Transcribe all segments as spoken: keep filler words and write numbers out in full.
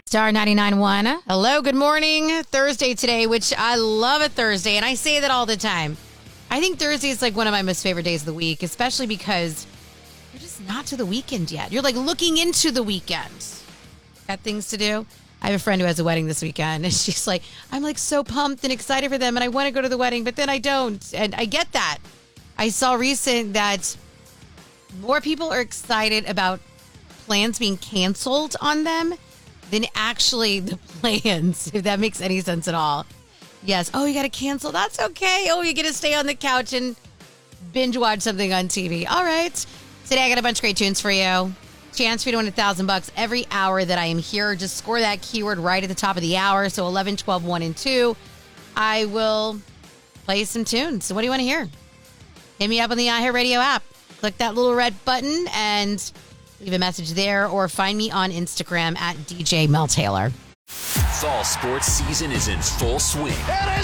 Star ninety-nine point one. Hello, good morning. Thursday today, which I love a Thursday, and I say that all the time. I think Thursday is like one of my most favorite days of the week, especially because you're just not to the weekend yet. You're like looking into the weekend. Got things to do? I have a friend who has a wedding this weekend, and she's like, I'm like so pumped and excited for them, and I want to go to the wedding, but then I don't. And I get that. I saw recent that more people are excited about plans being canceled on them than actually the plans, if that makes any sense at all. Yes. Oh, you got to cancel. That's okay. Oh, you get to stay on the couch and binge watch something on T V. All right. Today, I got a bunch of great tunes for you. Chance for you to win a thousand bucks every hour that I am here. Just score that keyword right at the top of the hour. So eleven, twelve, one, and two. I will play some tunes. So what do you want to hear? Hit me up on the iHeartRadio app. Click that little red button and leave a message there, or find me on Instagram at D J Mel Taylor. Fall sports season is in full swing. It is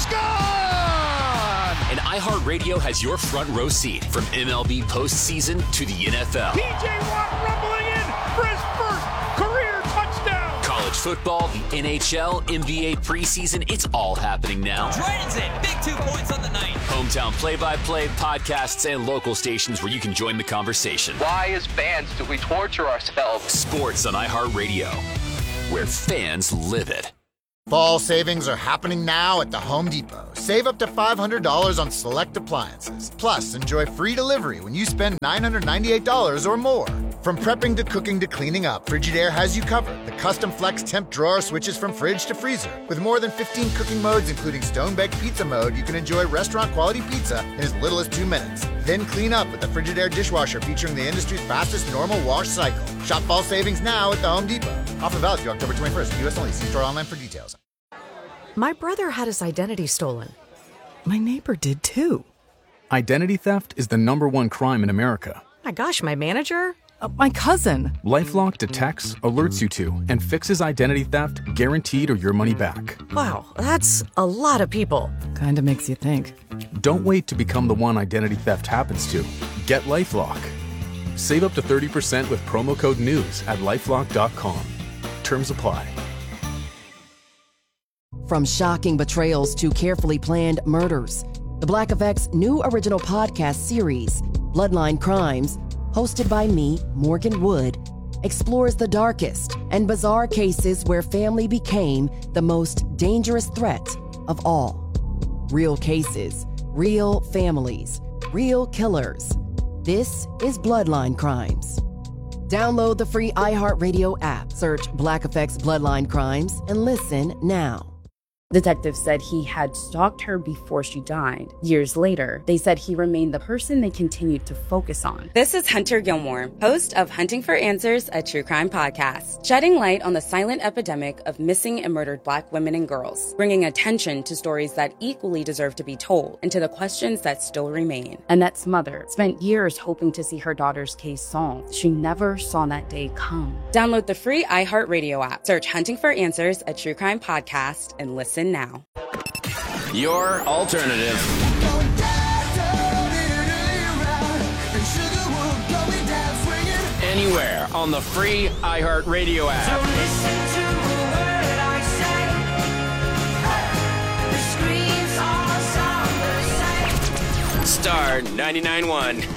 gone! And iHeartRadio has your front row seat from M L B postseason to the N F L. P J Watt rumbling in for his first career touchdown. College football, the N H L, N B A preseason, it's all happening now. Dragons in, big two points on the night. Hometown play-by-play, podcasts, and local stations where you can join the conversation. Why, as fans, do we torture ourselves? Sports on iHeartRadio, where fans live it. Fall savings are happening now at the Home Depot. Save up to five hundred dollars on select appliances. Plus, enjoy free delivery when you spend nine hundred ninety-eight dollars or more. From prepping to cooking to cleaning up, Frigidaire has you covered. The custom flex temp drawer switches from fridge to freezer. With more than fifteen cooking modes, including stone-baked pizza mode, you can enjoy restaurant-quality pizza in as little as two minutes. Then clean up with the Frigidaire dishwasher featuring the industry's fastest normal wash cycle. Shop fall savings now at the Home Depot. Offer valid through October twenty-first. U S only. See store online for details. My brother had his identity stolen. My neighbor did too. Identity theft is the number one crime in America. My gosh, my manager? Uh, my cousin. LifeLock detects, alerts you to, and fixes identity theft guaranteed or your money back. Wow, that's a lot of people. Kinda makes you think. Don't wait to become the one identity theft happens to. Get LifeLock. Save up to thirty percent with promo code NEWS at lifelock dot com. Terms apply. From shocking betrayals to carefully planned murders, the Black Effect's new original podcast series, Bloodline Crimes, hosted by me, Morgan Wood, explores the darkest and bizarre cases where family became the most dangerous threat of all. Real cases, real families, real killers. This is Bloodline Crimes. Download the free iHeartRadio app, search Black Effect's Bloodline Crimes, and listen now. Detectives said he had stalked her before she died. Years later, they said he remained the person they continued to focus on. This is Hunter Gilmore, host of Hunting for Answers, a true crime podcast, shedding light on the silent epidemic of missing and murdered Black women and girls, bringing attention to stories that equally deserve to be told and to the questions that still remain. Annette's mother spent years hoping to see her daughter's case solved. She never saw that day come. Download the free iHeartRadio app, search Hunting for Answers, a true crime podcast, and listen now. Your alternative. Anywhere on the free iHeartRadio app. So listen to the word I say. The screams all sound the same. Star ninety-nine point one.